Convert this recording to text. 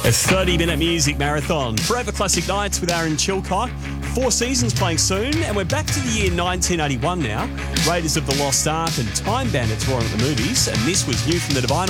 A 30-minute music marathon. Forever Classic Nights with Aaron Chilcott. 4 seasons playing soon, and we're back to the year 1981 now. Raiders of the Lost Ark and Time Bandits were on at the movies, and this was new from the Divine